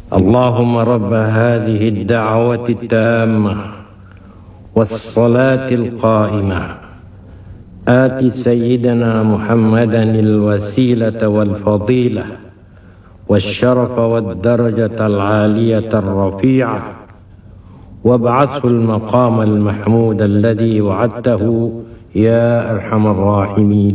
اللهم رب هذه الدعوة التامة والصلاة القائمة آت سيدنا محمدا الوسيلة والفضيلة والشرف والدرجة العالية الرفيعة وابعثه المقام المحمود الذي وعدته يا أرحم الراحمين.